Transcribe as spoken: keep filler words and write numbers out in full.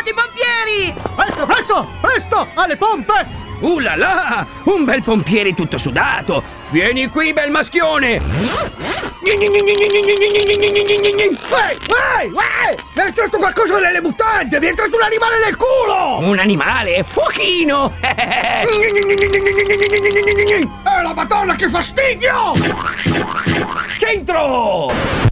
i pompieri! Presto, presto, presto, alle pompe! Uh là là, un bel pompiere tutto sudato. Vieni qui, bel maschione. Ehi, ehi, ehi! Mi è entrato qualcosa nelle mutande! Mi è entrato un animale nel culo! Un animale? Fuochino! Eh, la madonna, che fastidio! Centro!